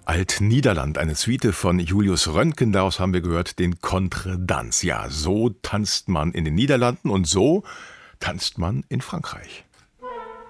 Alt-Niederland, eine Suite von Julius Röntgen, daraus haben wir gehört den Contredanse. Ja, so tanzt man in den Niederlanden und so tanzt man in Frankreich.